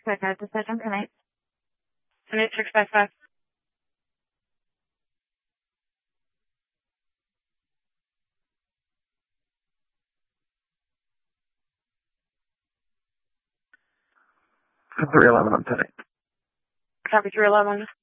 Quick note decision tonight. 18655. For 311 on 10-8. Copy 311.